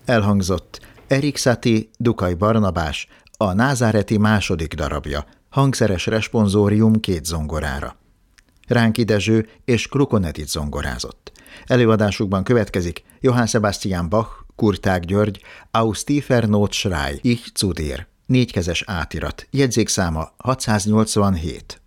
Elhangzott Erik Satie, Dukai Barnabás, a Názáreti második darabja, hangszeres responsórium 2 zongorára. Ránki Dezső és Krukon Edith zongorázott. Előadásukban következik Johann Sebastian Bach, Kurtág György, Aus tiefer Not schrei, Ich zu dir, 4 kezes átirat, jegyzékszáma 687.